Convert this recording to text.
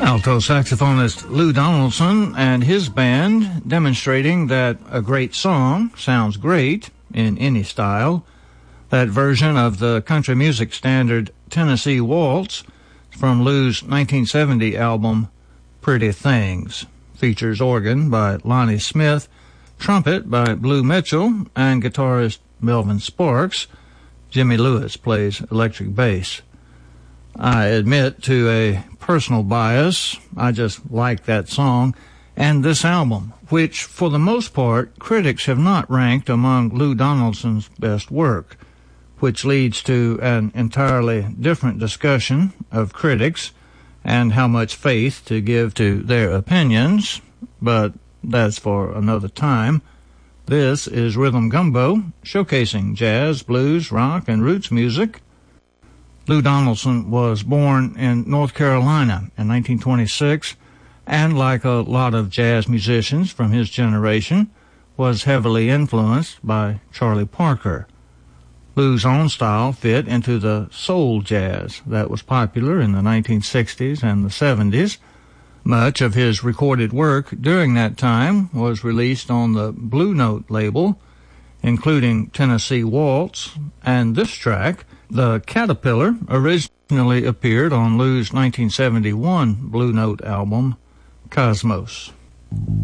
Alto saxophonist Lou Donaldson and his band, demonstrating that a great song sounds great in any style. That version of the country music standard Tennessee Waltz from Lou's 1970 album Pretty Things features organ by Lonnie Smith, trumpet by Blue Mitchell, and guitarist Melvin Sparks. Jimmy Lewis plays electric bass. I admit to a personal bias. I just like that song and this album, which for the most part critics have not ranked among Lou Donaldson's best work, which leads to an entirely different discussion of critics and how much faith to give to their opinions, but that's for another time. This is Rhythm Gumbo, showcasing jazz, blues, rock, and roots music. Lou Donaldson was born in North Carolina in 1926, and like a lot of jazz musicians from his generation, was heavily influenced by Charlie Parker. Lou's own style fit into the soul jazz that was popular in the 1960s and the 70s. Much of his recorded work during that time was released on the Blue Note label, including Tennessee Waltz, and this track, The Caterpillar, originally appeared on Lou's 1971 Blue Note album, Cosmos.